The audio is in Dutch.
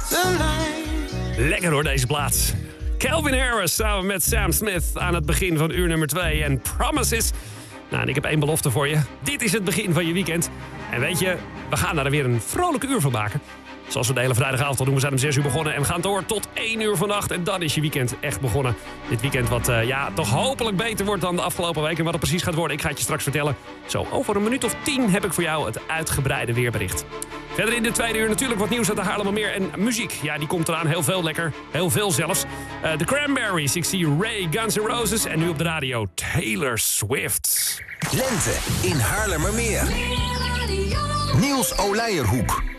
Lekker hoor, deze plaats. Calvin Harris samen met Sam Smith aan het begin van uur nummer 2. En Promises. Nou, en ik heb één belofte voor je. Dit is het begin van je weekend. En weet je, we gaan daar weer een vrolijk uur van maken. Zoals we de hele vrijdagavond al doen. We zijn om 6 uur begonnen en we gaan door tot 1 uur vannacht. En dan is je weekend echt begonnen. Dit weekend wat toch hopelijk beter wordt dan de afgelopen week. En wat het precies gaat worden, ik ga het je straks vertellen. Zo over een minuut of 10 heb ik voor jou het uitgebreide weerbericht. Verder in de tweede uur natuurlijk wat nieuws uit de Haarlemmermeer. En muziek, ja, die komt eraan. Heel veel lekker. Heel veel zelfs. De Cranberries, ik zie Ray, Guns N' Roses. En nu op de radio Taylor Swift. Lente in Haarlemmermeer. Niels Oleijerhoek.